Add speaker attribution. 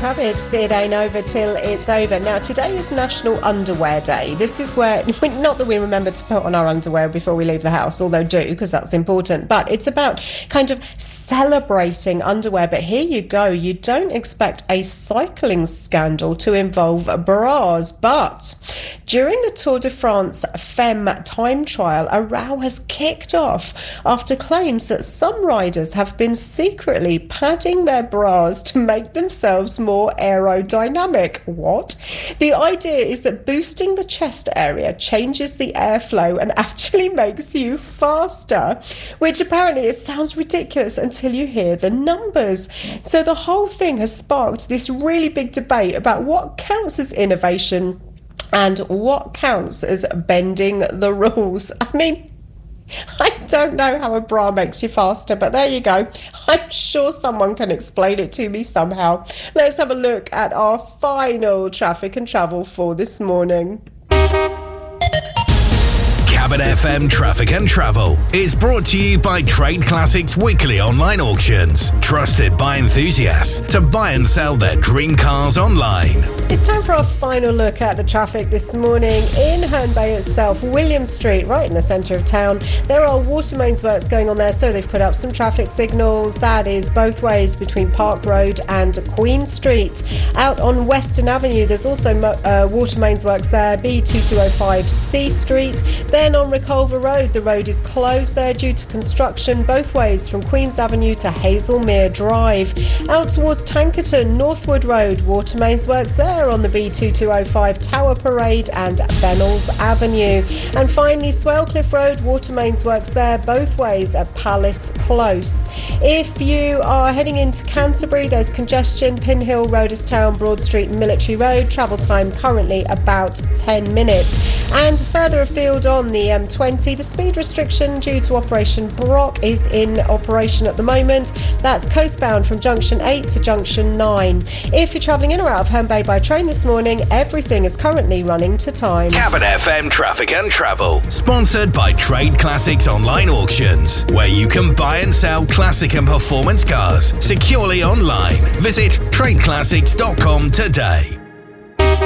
Speaker 1: Kravitz, It Ain't Over Till It's Over. Now, today is National Underwear Day. This is where, not that we remember to put on our underwear before we leave the house, although do, because that's important, but it's about kind of celebrating underwear. But here you go, you don't expect a cycling scandal to involve bras, but during the Tour de France Femme time trial, a row has kicked off after claims that some riders have been secretly padding their bras to make themselves more aerodynamic. What? The idea is that boosting the chest area changes the airflow and actually makes you faster, which apparently it sounds ridiculous until you hear the numbers. So the whole thing has sparked this really big debate about what counts as innovation and what counts as bending the rules. I mean, I don't know how a bra makes you faster, but there you go. I'm sure someone can explain it to me somehow. Let's have a look at our final traffic and travel for this morning.
Speaker 2: Cabin FM Traffic and Travel is brought to you by Trade Classics Weekly Online Auctions. Trusted by enthusiasts to buy and sell their dream cars online.
Speaker 1: It's time for our final look at the traffic this morning. In Herne Bay itself, William Street, right in the centre of town, there are water mains works going on there, so they've put up some traffic signals. That is both ways between Park Road and Queen Street. Out on Western Avenue, there's also water mains works there, B2205 C Street. Then on Reculver Road, the road is closed there due to construction both ways from Queen's Avenue to Hazelmere Drive. Out towards Tankerton, Northwood Road, water mains works there on the B2205 Tower Parade and Bennells Avenue. And finally, Swalcliffe Road, water mains works there both ways at Palace Close. If you are heading into Canterbury, there's congestion, Pinhill, Roderstown, Broad Street and Military Road. Travel time currently about 10 minutes. And further afield on the M20, the speed restriction due to Operation Brock is in operation at the moment. That's coastbound from Junction 8 to Junction 9. If you're travelling in or out of Herne Bay by train this morning, everything is currently running to time.
Speaker 2: Cabin FM Traffic and Travel, sponsored by Trade Classics Online Auctions, where you can buy and sell classic and performance cars securely online. Visit tradeclassics.com today.